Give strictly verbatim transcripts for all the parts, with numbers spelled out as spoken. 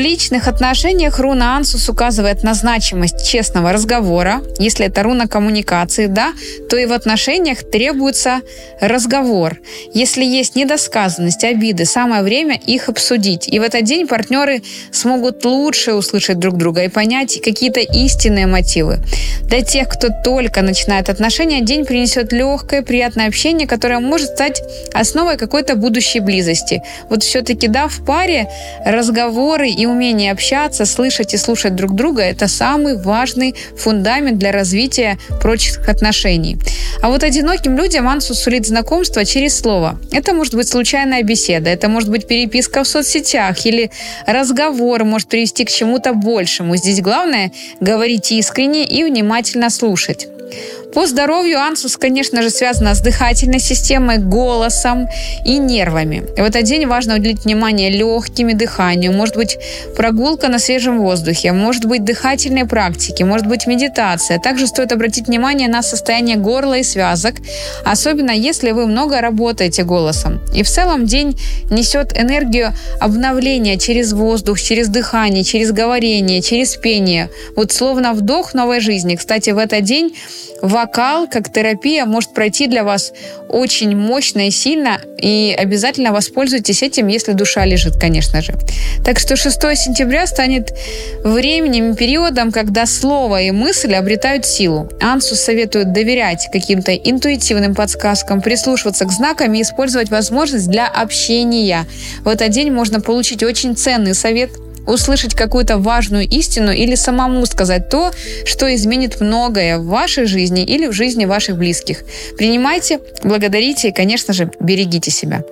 личных отношениях руна Ансус указывает на значимость честного разговора. Если это руна коммуникации, да, то и в отношениях требуется разговор. Если есть недосказанность, обиды, самое время их обсудить. И в этот день партнеры смогут лучше услышать друг друга и понять какие-то истинные мотивы. Для тех, кто только начинает отношения, день принесет легкое, приятное общение, которое может стать основой какой-то будущей близости. Вот все-таки, да, в паре разговоры и умение общаться, слышать и слушать друг друга – это самый важный фундамент для развития прочных отношений. А вот одиноким людям Ансус сулит знакомство через слово. Это может быть случайная беседа, это может быть переписка в соцсетях или разговор может привести к чему-то большему. Здесь главное – говорить искренне и внимательно слушать. По здоровью Ансус, конечно же, связана с дыхательной системой, голосом и нервами. В этот день важно уделить внимание легким и дыханию. Может быть прогулка на свежем воздухе, может быть дыхательные практики, может быть медитация. Также стоит обратить внимание на состояние горла и связок, особенно если вы много работаете голосом. И в целом день несет энергию обновления через воздух, через дыхание, через говорение, через пение. Вот словно вдох новой жизни. Кстати, в этот день вокал, как терапия, может пройти для вас очень мощно и сильно, и обязательно воспользуйтесь этим, если душа лежит, конечно же. Так что шестое сентября станет временем, периодом, когда слово и мысль обретают силу. Ансус советует доверять каким-то интуитивным подсказкам, прислушиваться к знакам и использовать возможность для общения. В этот день можно получить очень ценный совет, услышать какую-то важную истину или самому сказать то, что изменит многое в вашей жизни или в жизни ваших близких. Принимайте, благодарите и, конечно же, берегите себя.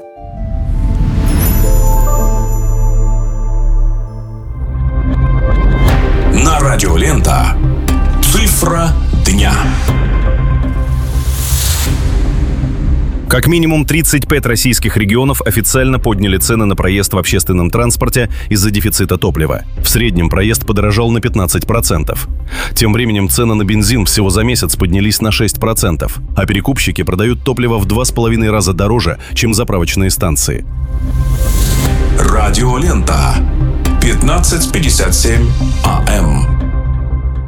На радио Лента. Цифра дня. Как минимум тридцать пять российских регионов официально подняли цены на проезд в общественном транспорте из-за дефицита топлива. В среднем проезд подорожал на пятнадцать процентов. Тем временем цены на бензин всего за месяц поднялись на шесть процентов, а перекупщики продают топливо в два с половиной раза дороже, чем заправочные станции. Радио Лента. пятнадцать пятьдесят семь АМ.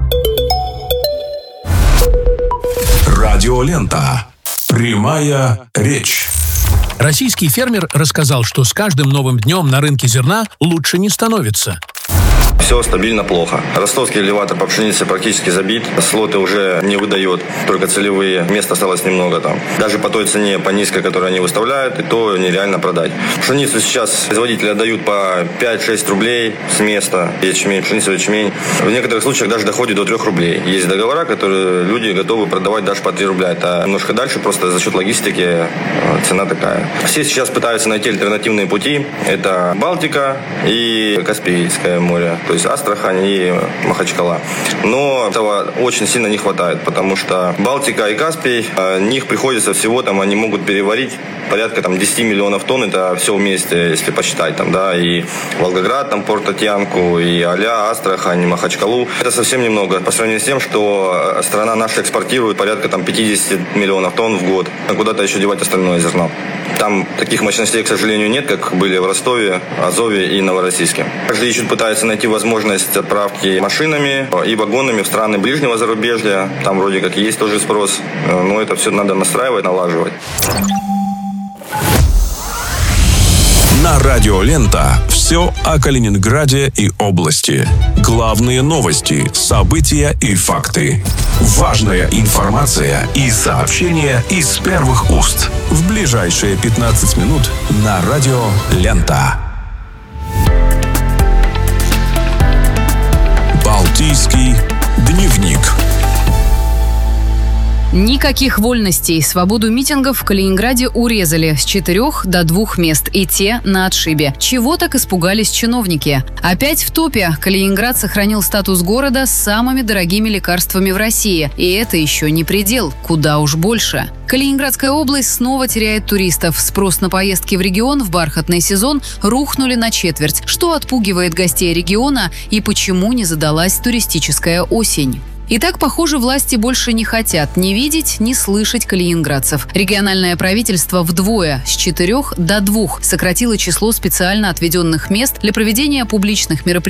Радио Лента. Прямая речь. Российский фермер рассказал, что с каждым новым днем на рынке зерна лучше не становится. Все стабильно плохо. Ростовский элеватор по пшенице практически забит. Слоты уже не выдает, только целевые. Места осталось немного там. Даже по той цене, по низкой, которую они выставляют, и то нереально продать. Пшеницу сейчас производители отдают по пять-шесть рублей с места. Ячмень, пшеницу, ячмень. В некоторых случаях даже доходит до трех рублей. Есть договора, которые люди готовы продавать даже по три рубля. Это немножко дальше, просто за счет логистики цена такая. Все сейчас пытаются найти альтернативные пути. Это Балтика и Каспийское море. То есть Астрахань и Махачкала. Но этого очень сильно не хватает, потому что Балтика и Каспий, них приходится всего, там они могут переварить порядка там десять миллионов тонн, это все вместе, если посчитать, там, да, и Волгоград, там, порт Татьянку, и Аля, Астрахань, Махачкалу. Это совсем немного по сравнению с тем, что страна наша экспортирует порядка там пятьдесят миллионов тонн в год. А куда-то еще девать остальное зерно. Там таких мощностей, к сожалению, нет, как были в Ростове, Азове и Новороссийске. Каждый ищут, пытается найти возможность отправки машинами и вагонами в страны ближнего зарубежья. Там вроде как есть тоже спрос, но это все надо настраивать, налаживать. На радио Лента все о Калининграде и области. Главные новости, события и факты. Важная информация и сообщения из первых уст. В ближайшие пятнадцать минут на радио Лента. Балтийский дневник. Никаких вольностей. Свободу митингов в Калининграде урезали с четырех до двух мест, и те на отшибе. Чего так испугались чиновники? Опять в топе. Калининград сохранил статус города с самыми дорогими лекарствами в России. И это еще не предел. Куда уж больше. Калининградская область снова теряет туристов. Спрос на поездки в регион в бархатный сезон рухнули на четверть. Что отпугивает гостей региона и почему не задалась туристическая осень? Итак, похоже, власти больше не хотят ни видеть, ни слышать калининградцев. Региональное правительство вдвое, с четырех до двух, сократило число специально отведенных мест для проведения публичных мероприятий